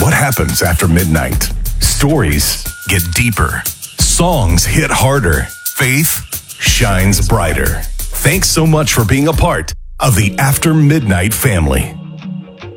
What happens after midnight? Stories get deeper. Songs hit harder. Faith shines brighter. Thanks so much for being a part of the After Midnight family.